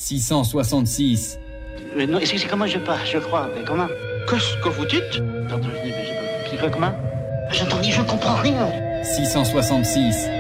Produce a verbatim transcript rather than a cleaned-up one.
six cent soixante-six. Mais non, c'est c'est comment je parle, je crois. Mais comment? Qu'est-ce que vous dites? Pardon, je dis, mais j'ai pas compris. Quoi, comment? J'entends dire, je comprends rien. six cent soixante-six.